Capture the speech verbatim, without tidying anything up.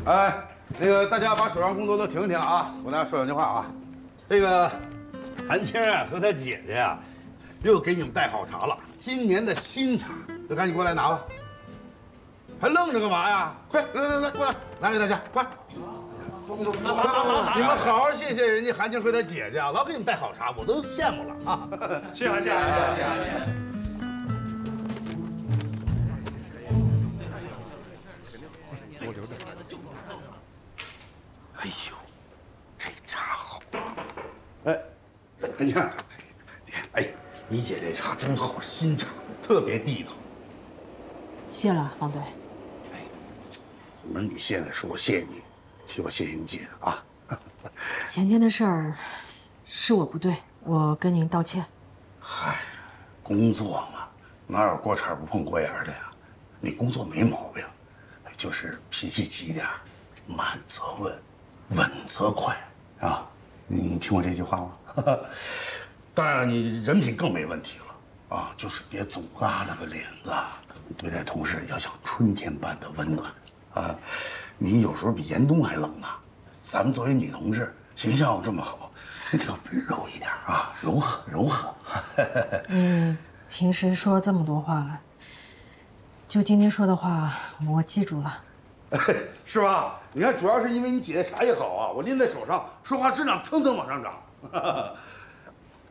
哎，那个大家把手上工作都停一停啊！我跟大家说两句话啊。这个韩青啊和他姐姐呀，又给你们带好茶了，今年的新茶，就赶紧过来拿吧。还愣着干嘛呀？快来来来，过来拿给大家，快！你们好好谢谢人家韩青和他姐姐啊，老给你们带好茶，我都羡慕了啊！ 谢谢韩谢谢谢谢。 我留着。哎呦，这茶好啊！哎，韩青，你看，哎，你姐这茶真好，新茶，特别地道。 谢了，王队。 哎，怎么你现在说我谢谢你，替我谢谢你姐啊！ 前天的事儿是我不对，我跟您道歉。 嗨，工作嘛，哪有锅铲不碰锅沿的呀？你工作没毛病，就是脾气急点，慢则稳，稳则快啊！你听过这句话吗？当然，你人品更没问题了啊，就是别总拉了个脸子，对待同事要像春天般的温暖啊！你有时候比严冬还冷呢。咱们作为女同志，形象又这么好，你得温柔一点啊，柔和柔和。 嗯，平时说这么多话，就今天说的话，我记住了。 是吧？你看，主要是因为你姐姐茶艺好啊，我拎在手上，说话质量蹭蹭往上涨。